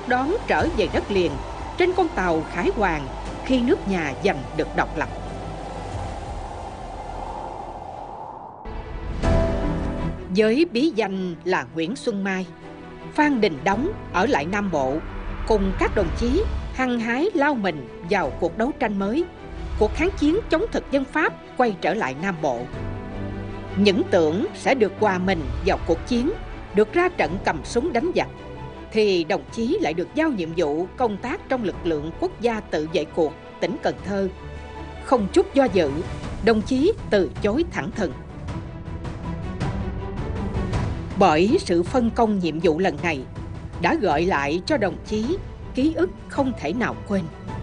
tiếp đón trở về đất liền trên con tàu Khải Hoàn khi nước nhà giành được độc lập. Với bí danh là Nguyễn Xuân Mai, Phan Đình Đống ở lại Nam Bộ cùng các đồng chí hăng hái lao mình vào cuộc đấu tranh mới, cuộc kháng chiến chống thực dân Pháp quay trở lại Nam Bộ. Những tưởng sẽ được hòa mình vào cuộc chiến, được ra trận cầm súng đánh giặc, thì đồng chí lại được giao nhiệm vụ công tác trong lực lượng quốc gia tự vệ cuộc tỉnh Cần Thơ. Không chút do dự, đồng chí từ chối thẳng thừng. Bởi sự phân công nhiệm vụ lần này đã gợi lại cho đồng chí ký ức không thể nào quên.